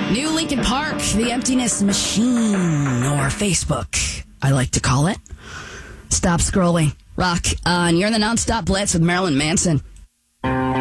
New Linkin Park, The Emptiness Machine, or Facebook, I like to call it. Stop scrolling. Rock on. You're in the Nonstop Blitz with Marilyn Manson.